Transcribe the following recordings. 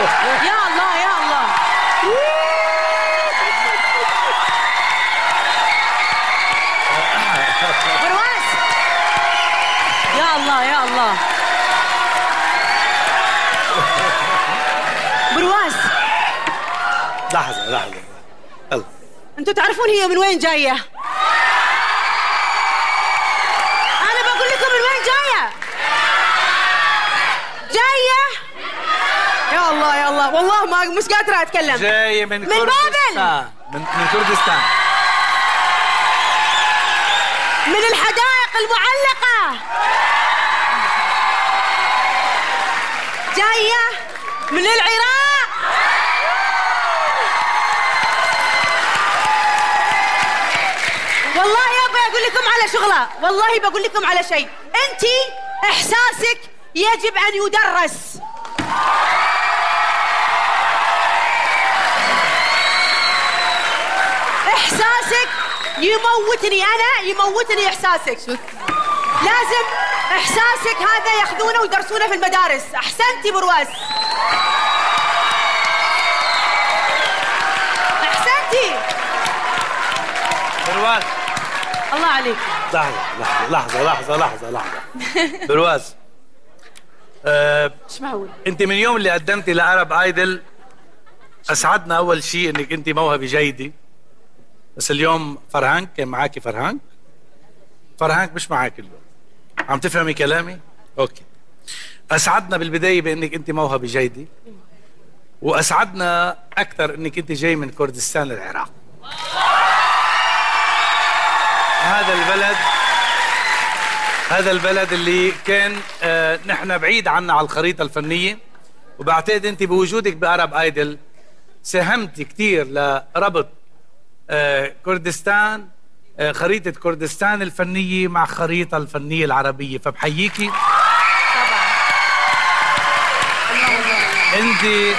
يا الله يا الله. برواز يا الله يا الله. برواز لحظة يلا، انتوا تعرفون هي من وين جاية؟ أنا بقول لكم من وين جاية. جاية يا الله يا الله، والله ما مش قادرة أتكلم. جاية من بابل، من كردستان، من الحدائق المعلقة، جاية من العراق. والله يابا أقول لكم على شغلة، والله بقول لكم على شيء. أنتي إحساسك يجب أن يدرس. إحساسك يموتني، أنا يموتني إحساسك. لازم إحساسك هذا ياخذونه ويدرسونه في المدارس. أحسنتي برواز، أحسنتي برواز. الله عليك. لحظة برواز، مش معقول. انت من يوم اللي قدمتي لعرب ايدل اسعدنا اول شيء انك انت موهبة جيدة، بس اليوم فرهانك كان معاكي. فرهانك مش معاك اليوم. عم تفهمي كلامي؟ اوكي. اسعدنا بالبداية بانك انت موهبة جيدة، واسعدنا اكثر انك انت جاي من كردستان العراق. هذا البلد اللي كان نحن بعيد عنا على الخريطة الفنية، وبعتقد انت بوجودك بأرب ايدل ساهمت كثير لربط كردستان، خريطة كردستان الفنية مع خريطة الفنية العربية، فبحييكي. طبعا انت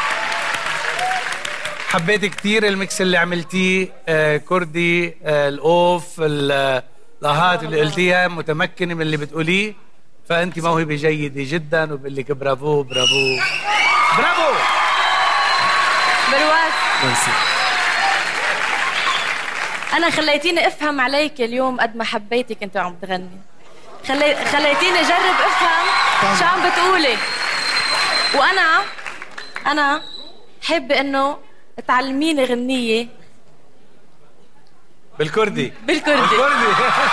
حبيت كثير الميكس اللي عملتيه، كردي، الاوف، اللاهات اللي قلتيها، متمكنه من اللي بتقوليه، فانت موهبه جيده جدا، وبقول لك برافو برافو برافو. برواز، ميرسي. أنا خليتيني أفهم عليك اليوم قد ما حبيتك أنت عم تغني. خليتيني أجرب أفهم شو عم بتقولي، وأنا حابة إنه تعلميني غنية بالكردي. بالكردي.